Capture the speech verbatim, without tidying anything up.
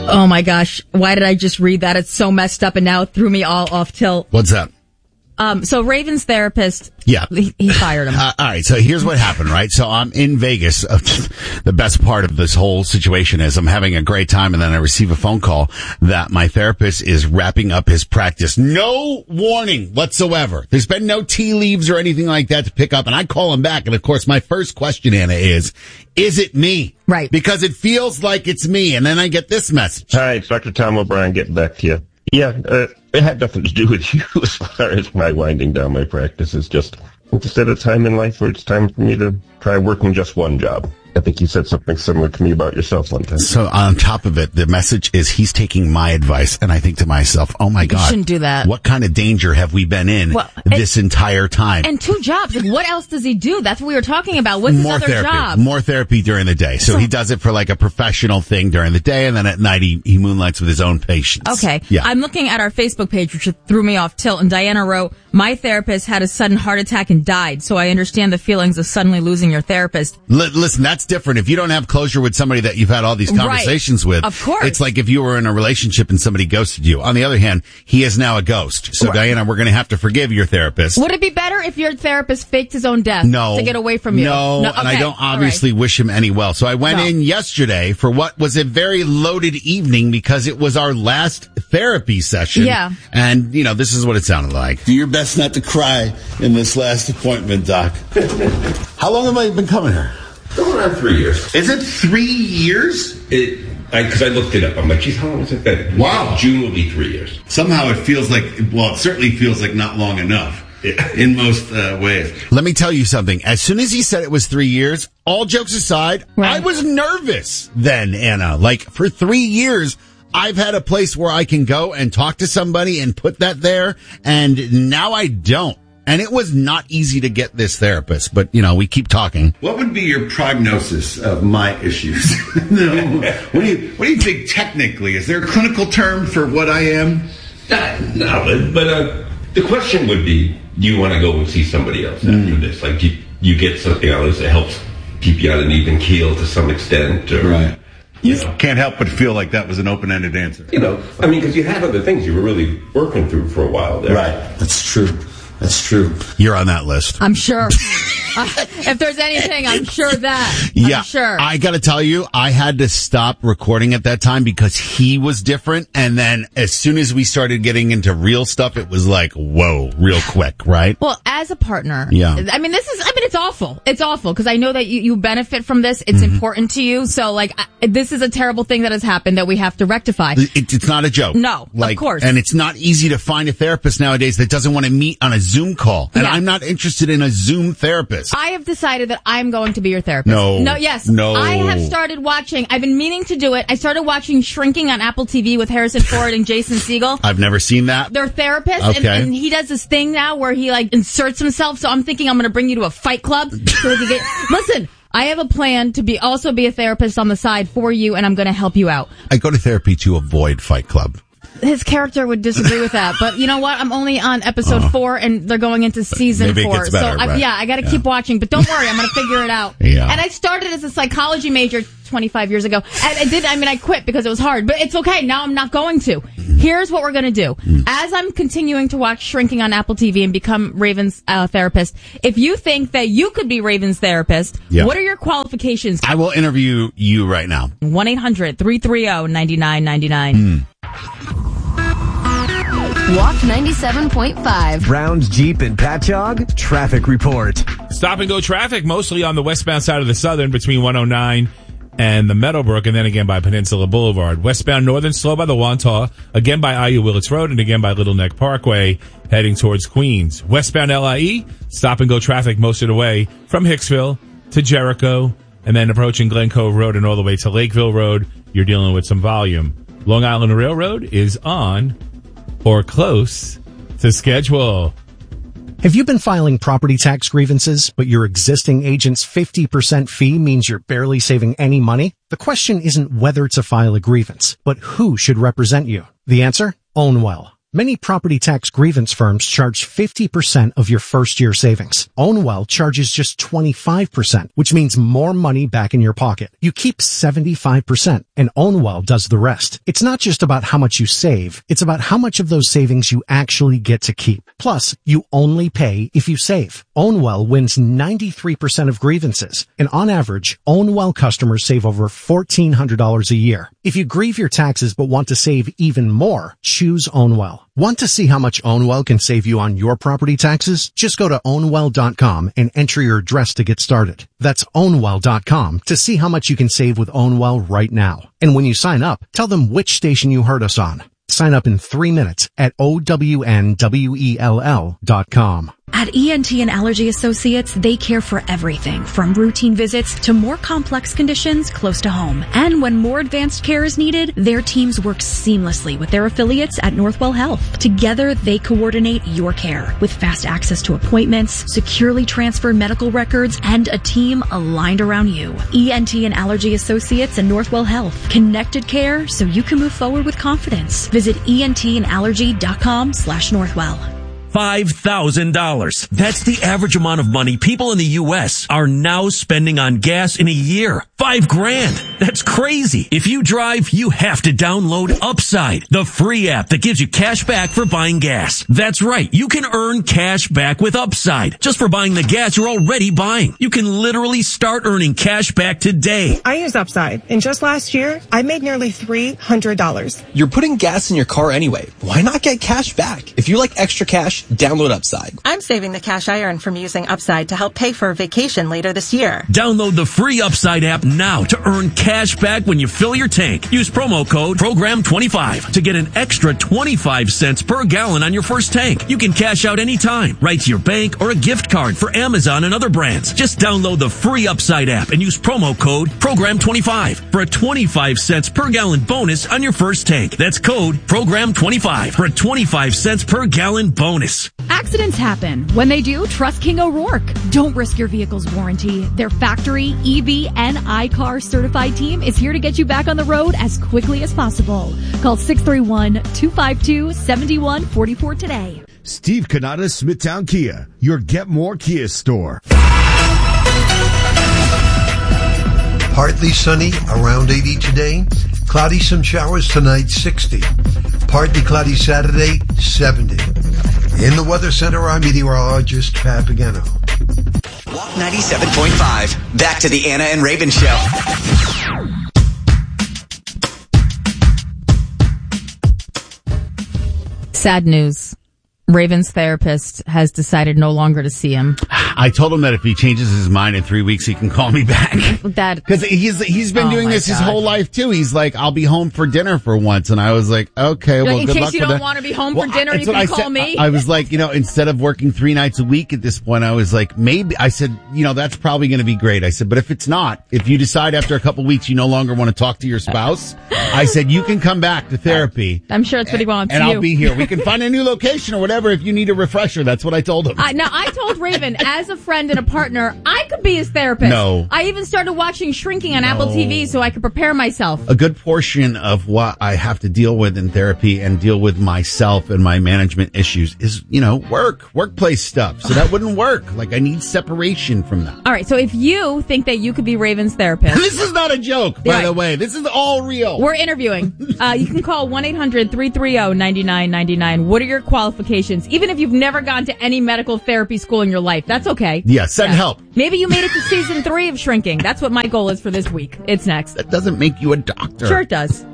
Oh my gosh. Why did I just read that? It's so messed up and now it threw me all off tilt. What's that? Um, so Raven's therapist, yeah, he, he fired him. Uh, all right. So here's what happened, right? So I'm in Vegas. The best part of this whole situation is I'm having a great time, and then I receive a phone call that my therapist is wrapping up his practice. No warning whatsoever. There's been no tea leaves or anything like that to pick up. And I call him back. And of course, my first question, Anna, is, is it me? Right. Because it feels like it's me. And then I get this message. Hi, it's Doctor Tom O'Brien getting back to you. Yeah, uh, it had nothing to do with you as far as my winding down my practice. It's just, I'm just at a time in life where it's time for me to try working just one job. I think you said something similar to me about yourself one time. So on top of it, the message is he's taking my advice, and I think to myself, oh my God. You shouldn't do that. What kind of danger have we been in well, this and, entire time? And two jobs. Like, what else does he do? That's what we were talking about. What's his More other therapy. job? More therapy during the day. So, so he does it for like a professional thing during the day, and then at night he, he moonlights with his own patients. Okay. Yeah. I'm looking at our Facebook page, which threw me off tilt, and Diana wrote, my therapist had a sudden heart attack and died, so I understand the feelings of suddenly losing your therapist. L- listen, that's different. If you don't have closure with somebody that you've had all these conversations right. with, of course. It's like if you were in a relationship and somebody ghosted you. On the other hand, he is now a ghost. So, right. Diana, we're going to have to forgive your therapist. Would it be better if your therapist faked his own death no, to get away from you? No, no? Okay. And I don't obviously right. wish him any well. So I went no. in yesterday for what was a very loaded evening because it was our last therapy session. Yeah. And, you know, this is what it sounded like. Do your best not to cry in this last appointment, Doc. How long have I been coming here? Going on three years. Is it three years? It, because I, I looked it up. I'm like, geez, how long has it been? Wow. June will be three years. Somehow it feels like, well, it certainly feels like not long enough. Yeah. In most uh, ways. Let me tell you something. As soon as he said it was three years, all jokes aside, right. I was nervous then, Anna. Like, for three years, I've had a place where I can go and talk to somebody and put that there, and now I don't. And it was not easy to get this therapist, but, you know, we keep talking. What would be your prognosis of my issues? no. What do you, what do you think technically? Is there a clinical term for what I am? Uh, no, but uh, the question would be, do you want to go and see somebody else after mm. this? Like, you, you get something out of this that helps keep you on an even keel to some extent. Or, right. You know. Can't help but feel like that was an open-ended answer. You know, I mean, because you had other things you were really working through for a while there. Right. That's true. That's true. You're on that list. I'm sure. uh, if there's anything, I'm sure that. Yeah. I'm sure. I got to tell you, I had to stop recording at that time because he was different. And then as soon as we started getting into real stuff, it was like, whoa, real quick, right? Well, as a partner, yeah. I mean, this is, I mean, it's awful. It's awful because I know that you, you benefit from this. It's mm-hmm. important to you. So, like, I, this is a terrible thing that has happened that we have to rectify. It, it's not a joke. No, like, of course. And it's not easy to find a therapist nowadays that doesn't want to meet on a Zoom call. And yeah. I'm not interested in a Zoom therapist. I have decided that I'm going to be your therapist. No. No, yes. No. I have started watching, I've been meaning to do it. I started watching Shrinking on Apple T V with Harrison Ford and Jason Segel. I've never seen that. They're therapists. Okay. And, and he does this thing now where he, like, inserts himself. So I'm thinking I'm going to bring you to a fight club. So we can get, listen. I have a plan to be also be a therapist on the side for you, and I'm going to help you out. I go to therapy to avoid Fight Club. His character would disagree with that, but you know what? I'm only on episode uh, four, and they're going into season maybe four. It gets better, so I, yeah, I got to yeah. keep watching. But don't worry, I'm going to figure it out. Yeah. And I started as a psychology major twenty-five years ago, and I did. I mean, I quit because it was hard, but it's okay. Now I'm not going to. Here's what we're going to do. As I'm continuing to watch Shrinking on Apple T V and become Raven's uh, therapist, if you think that you could be Raven's therapist, yeah. what are your qualifications? I will interview you right now. one eight hundred three three zero nine nine nine nine. Mm. Walk ninety-seven point five. Brown's Jeep and Patchogue traffic report. Stop and go traffic mostly on the westbound side of the Southern between one oh nine and the Meadowbrook, and then again by Peninsula Boulevard. Westbound Northern slow by the Wantagh, again by I U Willits Road, and again by Little Neck Parkway, heading towards Queens. Westbound L I E, stop and go traffic most of the way from Hicksville to Jericho, and then approaching Glen Cove Road and all the way to Lakeville Road. You're dealing with some volume. Long Island Railroad is on or close to schedule. Have you been filing property tax grievances, but your existing agent's fifty percent fee means you're barely saving any money? The question isn't whether to file a grievance, but who should represent you. The answer? Ownwell. Many property tax grievance firms charge fifty percent of your first year savings. Ownwell charges just twenty-five percent, which means more money back in your pocket. You keep seventy-five percent, and Ownwell does the rest. It's not just about how much you save, it's about how much of those savings you actually get to keep. Plus, you only pay if you save. Ownwell wins ninety-three percent of grievances, and on average, Ownwell customers save over fourteen hundred dollars a year. If you grieve your taxes but want to save even more, choose Ownwell. Want to see how much Ownwell can save you on your property taxes? Just go to ownwell dot com and enter your address to get started. That's ownwell dot com to see how much you can save with Ownwell right now. And when you sign up, tell them which station you heard us on. Sign up in three minutes at O W N W E L L dot com. At E N T and Allergy Associates, they care for everything from routine visits to more complex conditions close to home. And when more advanced care is needed, their teams work seamlessly with their affiliates at Northwell Health. Together, they coordinate your care with fast access to appointments, securely transferred medical records, and a team aligned around you. E N T and Allergy Associates and Northwell Health. Connected care so you can move forward with confidence. Visit E N T and allergy dot com slash Northwell. five thousand dollars. That's the average amount of money people in the U S are now spending on gas in a year. Five grand. That's crazy. If you drive, you have to download Upside, the free app that gives you cash back for buying gas. That's right. You can earn cash back with Upside just for buying the gas you're already buying. You can literally start earning cash back today. I use Upside, and just last year, I made nearly three hundred dollars. You're putting gas in your car anyway. Why not get cash back? If you like extra cash, download Upside. I'm saving the cash I earn from using Upside to help pay for a vacation later this year. Download the free Upside app now to earn cash back when you fill your tank. Use promo code program twenty-five to get an extra twenty-five cents per gallon on your first tank. You can cash out anytime, right to your bank or a gift card for Amazon and other brands. Just download the free Upside app and use promo code program twenty-five for a twenty-five cents per gallon bonus on your first tank. That's code program twenty-five for a twenty-five cents per gallon bonus. Accidents happen. When they do, trust King O'Rourke. Don't risk your vehicle's warranty. Their factory, E V, and iCar certified team is here to get you back on the road as quickly as possible. Call six three one, two five two, seven one four four today. Steve Cannata, Smithtown Kia, your Get More Kia store. Partly sunny, around eighty today. Cloudy, some showers tonight, sixty. Partly cloudy Saturday, seventy. In the Weather Center, our meteorologist, Pat Pagano. Walk ninety-seven point five. Back to the Anna and Raven Show. Sad news. Raven's therapist has decided no longer to see him. I told him that if he changes his mind in three weeks, he can call me back. That because he's he's been oh doing this God. his whole life too. He's like, I'll be home for dinner for once, and I was like, okay, You're well, like, in good case luck you with don't that. want to be home well, for dinner, that's you what can I call said. me. I, I was like, you know, instead of working three nights a week at this point, I was like, maybe. I said, you know, that's probably going to be great. I said, but if it's not, if you decide after a couple weeks you no longer want to talk to your spouse, I said you can come back to therapy. I'm sure that's what he wants. And you. I'll be here. We can find a new location or whatever if you need a refresher. That's what I told him. I, now, I told Raven, as a friend and a partner, I could be his therapist. No. I even started watching Shrinking on No. Apple T V so I could prepare myself. A good portion of what I have to deal with in therapy and deal with myself and my management issues is, you know, work, workplace stuff. So that wouldn't work. Like, I need separation from that. All right, so if you think that you could be Raven's therapist. This is not a joke, by Right. the way. This is all real. We're interviewing. Uh, you can call one eight hundred three three zero nine nine nine nine. What are your qualifications? Even if you've never gone to any medical therapy school in your life, that's okay. Yeah, send help. Maybe you made it to season three of Shrinking. That's what my goal is for this week. It's next. That doesn't make you a doctor. Sure it does.